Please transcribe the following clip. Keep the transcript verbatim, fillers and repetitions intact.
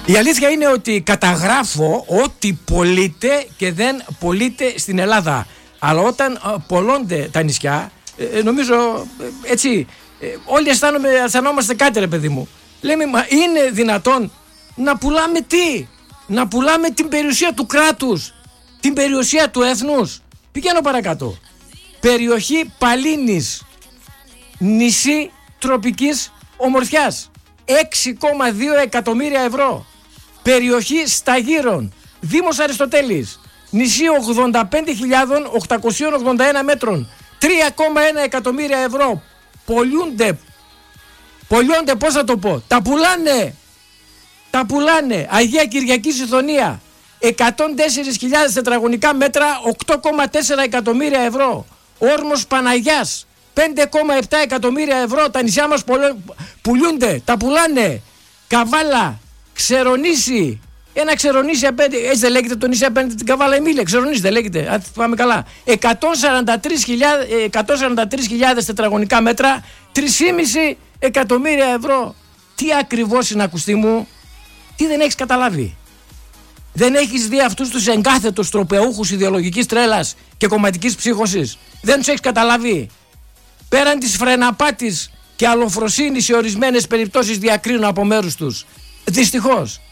Η αλήθεια είναι ότι καταγράφω ότι πωλείται και δεν πωλείται στην Ελλάδα. Αλλά όταν πωλώνται τα νησιά, ε, νομίζω ε, έτσι, ε, όλοι αισθανόμαστε κάτι, ρε παιδί μου. Λέμε, μα είναι δυνατόν να πουλάμε τι? Να πουλάμε την περιουσία του κράτους, την περιουσία του έθνους. Πηγαίνω παρακάτω. Περιοχή Παλίνης, νησί τροπικής ομορφιάς, έξι κόμμα δύο εκατομμύρια ευρώ. Περιοχή Σταγύρων, Δήμος Αριστοτέλης, νησί ογδόντα πέντε χιλιάδες οκτακόσια ογδόντα ένα μέτρων, τρία κόμμα ένα εκατομμύρια ευρώ. Πολιούνται, πολιούνται, πώς θα το πω, τα πουλάνε, τα πουλάνε. Αγία Κυριακή Συθωνία, εκατόν τέσσερις χιλιάδες τετραγωνικά μέτρα, οκτώ κόμμα τέσσερα εκατομμύρια ευρώ. Όρμος Παναγιάς, πέντε κόμμα επτά εκατομμύρια ευρώ. Τα νησιά μας πουλούνται, τα πουλάνε. Καβάλα, Ξερονήσι, ένα Ξερονήσι απέναντι, έτσι δεν λέγεται το νησί απέναντι την Καβάλα Εμίλια, Ξερονήσι δεν λέγεται, αν πάμε καλά. εκατόν σαράντα τρεις χιλιάδες τετραγωνικά μέτρα, τρία κόμμα πέντε εκατομμύρια ευρώ. Τι ακριβώς είναι, ακουστή μου, τι δεν έχεις καταλάβει? Δεν έχεις δει αυτούς τους εγκάθετους τροπεούχους ιδεολογικής τρέλας και κομματικής ψύχωσης? Δεν τους έχεις καταλάβει? Πέραν της φρεναπάτης και αλλοφροσύνης σε ορισμένες περιπτώσεις διακρίνουν από μέρους τους. Δυστυχώς.